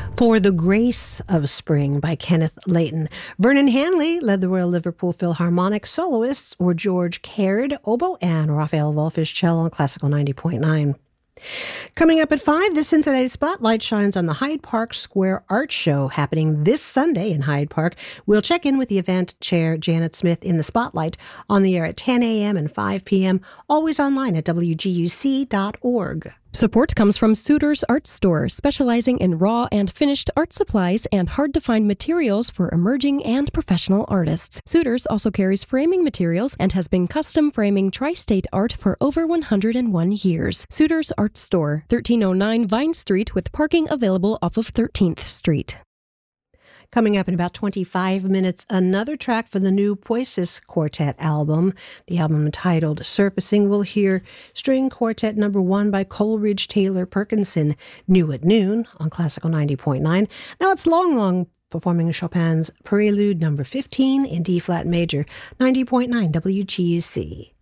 For the Grace of Spring by Kenneth Layton. Vernon Hanley led the Royal Liverpool Philharmonic. Soloists were George Caird, oboe, and Raphael Wolfish, cello on Classical 90.9. Coming up at 5, this Cincinnati Spotlight shines on the Hyde Park Square Art Show happening this Sunday in Hyde Park. We'll check in with the event chair, Janet Smith, in the Spotlight, on the air at 10 a.m. and 5 p.m., always online at wguc.org. Support comes from Suter's Art Store, specializing in raw and finished art supplies and hard-to-find materials for emerging and professional artists. Suter's also carries framing materials and has been custom framing tri-state art for over 101 years. Suter's Art Store, 1309 Vine Street, with parking available off of 13th Street. Coming up in about 25 minutes, another track for the new Poises Quartet album. The album entitled Surfacing. We'll hear String Quartet No. 1 by Coleridge Taylor Perkinson, new at noon on Classical 90.9. Now it's Long performing Chopin's Prelude No. 15 in D-flat major, 90.9 WGUC.